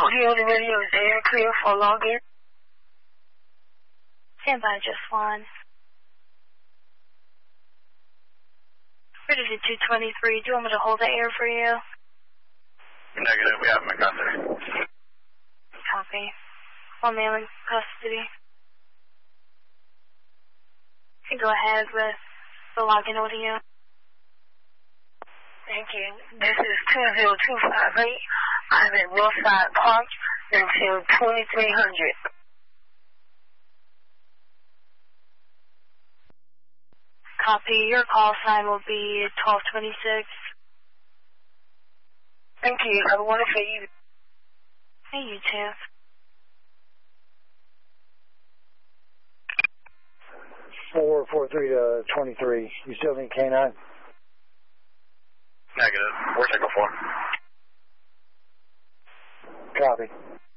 Okay, on the radio is air clear for login. Stand by just fine. Ready to 223. Do you want me to hold the air for you? Negative. We have him in custody. Copy. One male in custody. You can go ahead with the login audio. Thank you. This is 20258. I'm at Northside Park until 2300. Copy. Your call sign will be 1226. Thank you. Have a wonderful evening. Hey, you too. 443 to 23. You still need K9? Negative. Where's Echo 4? Copy.